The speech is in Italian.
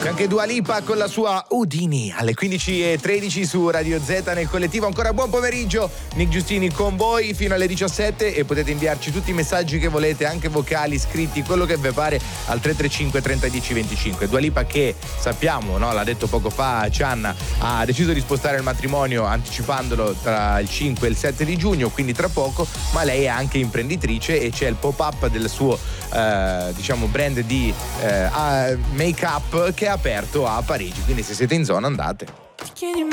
anche Dua Lipa con la sua Udini alle 15:13 su Radio Z nel collettivo. Ancora buon pomeriggio, Nick Giustini con voi fino alle 17 e potete inviarci tutti i messaggi che volete, anche vocali, scritti, quello che vi pare al 335 30 10 25. Dua Lipa che sappiamo, no, l'ha detto poco fa Cianna, ha deciso di spostare il matrimonio anticipandolo tra il 5 e il 7 di giugno, quindi tra poco, ma lei è anche imprenditrice e c'è il pop-up del suo brand di make up che è aperto a Parigi, quindi se siete in zona andate.